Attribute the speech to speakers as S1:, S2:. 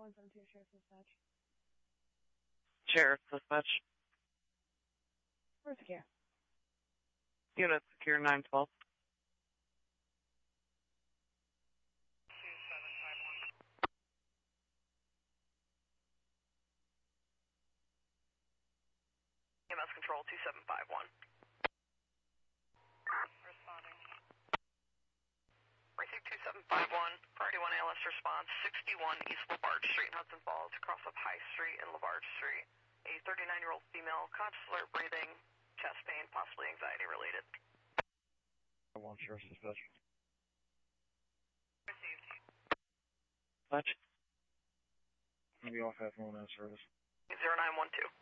S1: 172 Sheriff's Dispatch.
S2: Sheriff's Dispatch.
S1: Where's Secure?
S2: Unit Secure 912.
S3: EMS Control 2751. Responding. Received 2751, priority 1 ALS response, 61 East LaBarge Street in Hudson Falls, across up High Street and LaBarge Street. A 39-year-old female, conscious alert breathing, chest pain, possibly anxiety related.
S4: I want Sheriff's Dispatch.
S3: Received.
S2: Dispatch.
S4: Maybe off half phone out service.
S3: 0912.